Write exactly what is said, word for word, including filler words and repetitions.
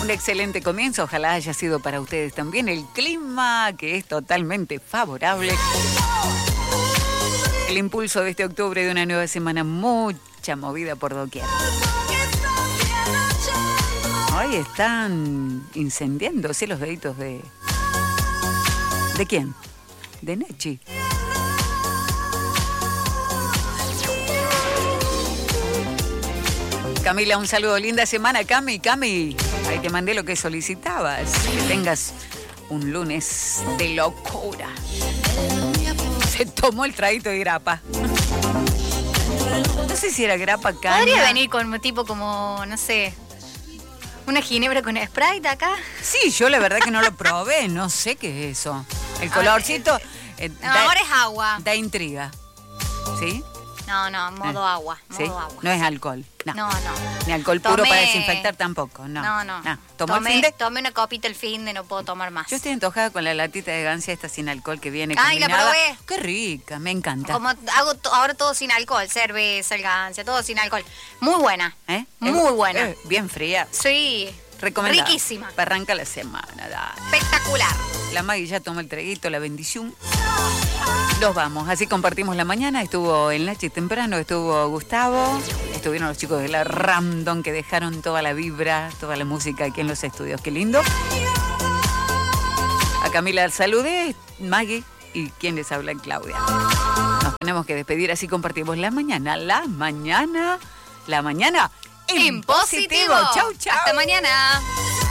Un excelente comienzo, ojalá haya sido para ustedes también. El clima, que es totalmente favorable. El impulso de este octubre de una nueva semana, mucha movida por doquier. Hoy están incendiándose los deditos de... ¿De quién? De Nechi. Camila, un saludo. Linda semana, Cami. Cami, ahí te mandé lo que solicitabas. Que tengas un lunes de locura. Se tomó el traguito de grapa. No sé si era grapa, caña. Podría venir con un tipo como, no sé, una ginebra con Sprite acá. Sí, yo la verdad que no lo probé. No sé qué es eso. El colorcito... Eh, no, da, ahora es agua. Da intriga. ¿Sí? No, no, modo eh, agua, modo ¿sí? agua. No es alcohol. No, no. no. Ni alcohol puro tomé... para desinfectar tampoco. No, no. no. no. ¿Tomó tomé, el fin de? Tomé una copita el fin de, no puedo tomar más. Yo estoy antojada con la latita de gancia esta sin alcohol que viene Ay, combinada. la probé. Qué rica, me encanta. Como hago to- ahora todo sin alcohol, cerveza, el gancia, todo sin alcohol. Muy buena. ¿Eh? Muy eh, buena. Eh, bien fría. Sí. Recomendada. Riquísima. Para arrancar la semana, dale. Espectacular. La Maggie ya tomó el traguito, la bendición. Nos vamos, así compartimos la mañana. Estuvo el Nachi temprano, estuvo Gustavo, estuvieron los chicos de la Random que dejaron toda la vibra, toda la música aquí en los estudios. Qué lindo. A Camila saludé, Maggie y quien les habla, Claudia. Nos tenemos que despedir, así compartimos la mañana, la mañana, la mañana en positivo. Chau, chau. Hasta mañana.